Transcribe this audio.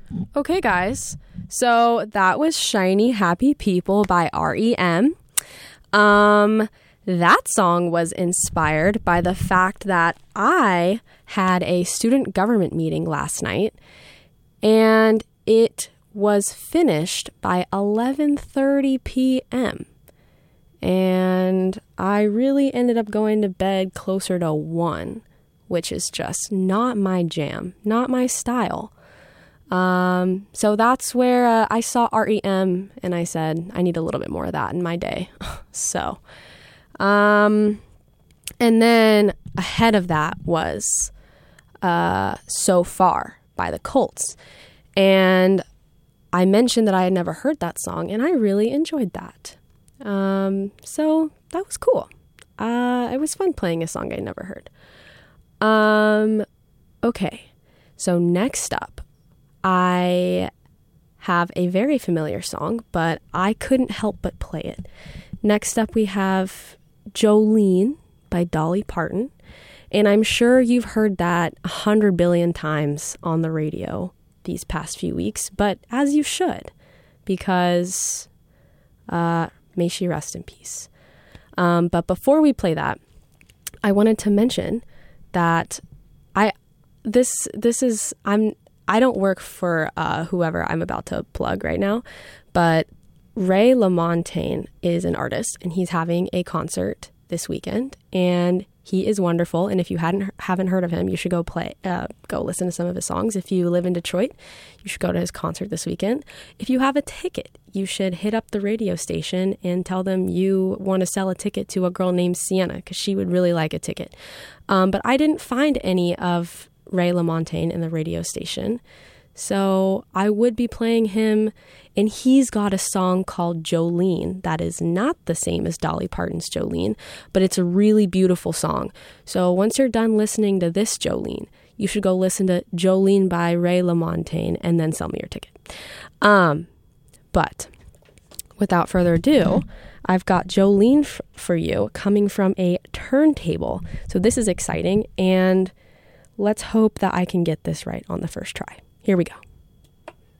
Okay, guys. So that was Shiny Happy People by REM. That song was inspired by the fact that I had a student government meeting last night, and it was finished by 11:30 p.m. And I really ended up going to bed closer to 1, which is just not my jam, not my style. So that's where I saw REM and I said, I need a little bit more of that in my day. So, and then ahead of that was So Far by the Colts. And I mentioned that I had never heard that song, and I really enjoyed that. So that was cool. It was fun playing a song I never heard. Okay. So next up, I have a very familiar song, but I couldn't help but play it. Next up, we have Jolene by Dolly Parton. And I'm sure you've heard that 100 billion times on the radio these past few weeks, but as you should, because may she rest in peace. But before we play that, I wanted to mention that I don't work for whoever I'm about to plug right now, but Ray LaMontagne is an artist, and he's having a concert this weekend, and he is wonderful. And if you haven't heard of him, you should go listen to some of his songs. If you live in Detroit, you should go to his concert this weekend. If you have a ticket, you should hit up the radio station and tell them you want to sell a ticket to a girl named Sienna, because she would really like a ticket. But I didn't find any of Ray LaMontagne in the radio station, so I would be playing him, and he's got a song called Jolene that is not the same as Dolly Parton's Jolene, but it's a really beautiful song. So once you're done listening to this Jolene, you should go listen to Jolene by Ray LaMontagne and then sell me your ticket. But without further ado, I've got Jolene for you, coming from a turntable. So this is exciting, and let's hope that I can get this right on the first try. Here we go.